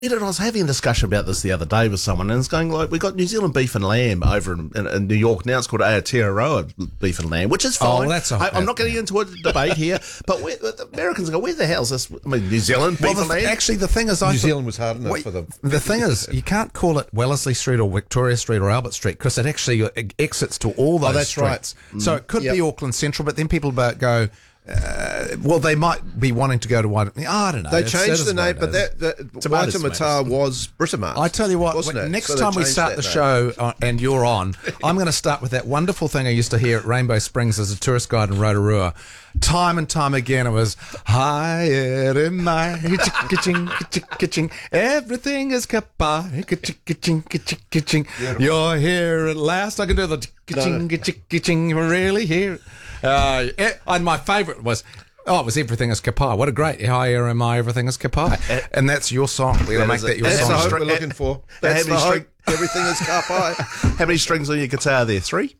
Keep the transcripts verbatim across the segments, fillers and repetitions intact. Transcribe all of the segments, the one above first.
I was having a discussion about this the other day with someone, and it's going like, we got New Zealand beef and lamb over in, in, in New York now. It's called Aotearoa beef and lamb, which is fine. Oh, that's a, I, I'm not getting into a debate here, but where, the Americans go, where the hell's this? I mean, New Zealand beef well, the, and lamb. Actually, the thing is, I New thought, Zealand was hard enough wait, for them. The thing is, you can't call it Wellesley Street or Victoria Street or Albert Street because it actually exits to all those Oh, that's streets. right. So it could Yep. be Auckland Central, but then people about go. Uh, well, they might be wanting to go to one. Oh, I don't know. They It's- it changed is the what name, it but is. that, that Tomatoes, Waitemata was Britomart. I tell you what, wasn't when- it? next So they time we changed start that the name. show uh, and you're on, I'm going to start with that wonderful thing I used to hear at Rainbow Springs as a tourist guide in Rotorua. Time and time again, it was, hi, in my kitchen, kitchen, kitchen, everything is kapai, kitchen, kitchen, kitchen, kitchen. You're here at last. I can do the kitchen, kitchen, kitchen, you're really here. Uh, eh, and my favourite was, oh, it was Everything is Kapai. What a great, hi, here am I, Everything is Kapai. And that's your song. We're going to make that your That's song. the hope String- we're looking for. How That's many the hope. string- Everything is kapai. How many strings on your guitar there? Three?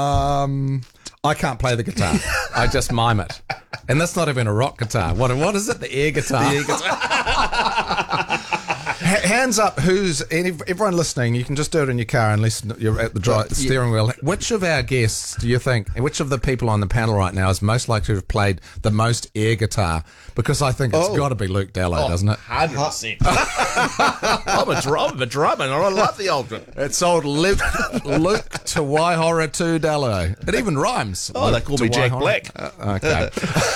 Um, I can't play the guitar. I just mime it. And that's not even a rock guitar. What what is it? The air guitar. The air guitar. Hands up, who's any, everyone listening? You can just do it in your car unless you're at the dri- steering wheel. Which of our guests do you think, which of the people on the panel right now is most likely to have played the most air guitar? Because I think it's Oh. got to be Luke Dallow, doesn't it? one hundred percent. I'm a drummer, I'm a drummer, and I love the old one. It's old Luke, Luke to Waihora to Dallow. It even rhymes. Oh, Luke they call to me Jack Waihora. Black. Uh, okay.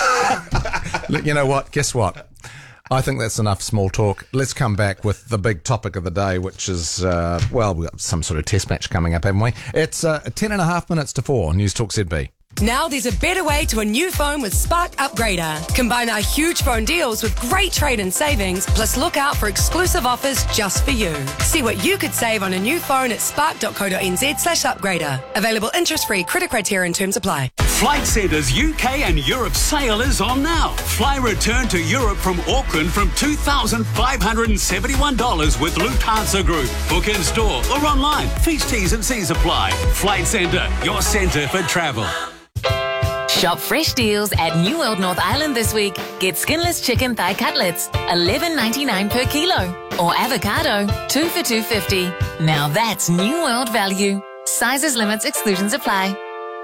Look, you know what? Guess what? I think that's enough small talk. Let's come back with the big topic of the day, which is, uh, well, we've got some sort of test match coming up, haven't we? It's uh, ten and a half minutes to four. News Talk Z B. Now there's a better way to a new phone with Spark Upgrader. Combine our huge phone deals with great trade-in savings, plus look out for exclusive offers just for you. See what you could save on a new phone at spark.co.nz slash upgrader. Available interest-free, credit criteria and terms apply. Flight Centre's U K and Europe sale is on now. Fly return to Europe from Auckland from two thousand five hundred seventy-one dollars with Lufthansa Group. Book in store or online. Fees, T's and C's apply. Flight Centre, your centre for travel. Shop fresh deals at New World North Island this week. Get skinless chicken thigh cutlets, eleven ninety-nine per kilo. Or avocado, two for two fifty. Now that's New World value. Sizes, limits, exclusions apply.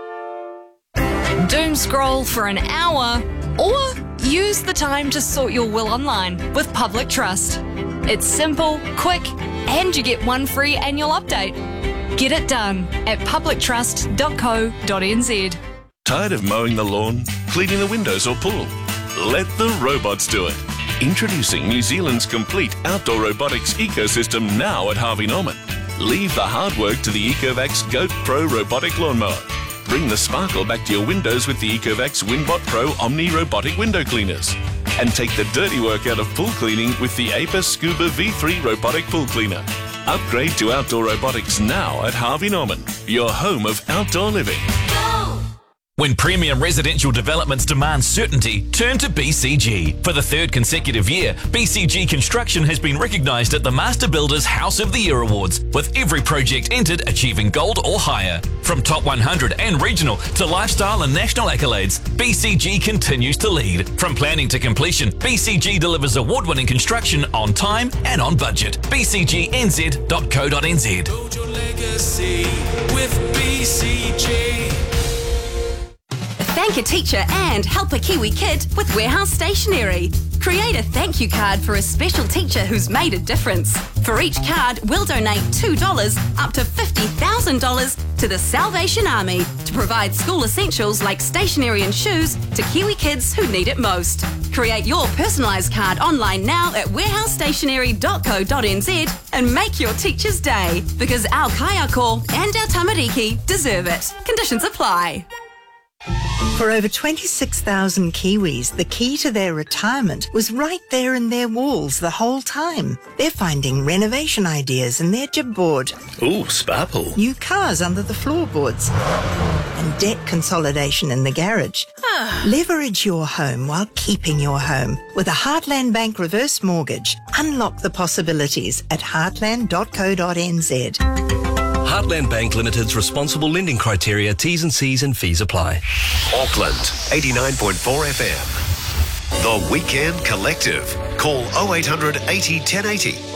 Doom scroll for an hour or use the time to sort your will online with Public Trust. It's simple, quick, and you get one free annual update. Get it done at public trust dot co dot n z. Tired of mowing the lawn, cleaning the windows or pool? Let the robots do it. Introducing New Zealand's complete outdoor robotics ecosystem now at Harvey Norman. Leave the hard work to the Ecovacs Goat Pro robotic lawnmower. Bring the sparkle back to your windows with the Ecovacs Winbot Pro Omni robotic window cleaners. And take the dirty work out of pool cleaning with the Apis Scuba V three robotic pool cleaner. Upgrade to outdoor robotics now at Harvey Norman, your home of outdoor living. When premium residential developments demand certainty, turn to B C G. For the third consecutive year, B C G Construction has been recognised at the Master Builders House of the Year Awards, with every project entered achieving gold or higher. From top one hundred and regional to lifestyle and national accolades, B C G continues to lead. From planning to completion, B C G delivers award-winning construction on time and on budget. b c g n z dot co dot n z. Build your legacy with B C G. Thank a teacher and help a Kiwi kid with Warehouse Stationery. Create a thank you card for a special teacher who's made a difference. For each card, we'll donate two dollars up to fifty thousand dollars to the Salvation Army to provide school essentials like stationery and shoes to Kiwi kids who need it most. Create your personalised card online now at warehouse stationery dot co dot n z and make your teacher's day, because our kaiako and our tamariki deserve it. Conditions apply. For over twenty-six thousand Kiwis, the key to their retirement was right there in their walls the whole time. They're finding renovation ideas in their jibboard. Ooh, sparkle. New cars under the floorboards. And debt consolidation in the garage. Leverage your home while keeping your home. With a Heartland Bank reverse mortgage, unlock the possibilities at heartland dot co dot n z. Heartland Bank Limited's responsible lending criteria, T's and C's and fees apply. Auckland, eighty-nine point four F M. The Weekend Collective. Call oh eight hundred eighty ten eighty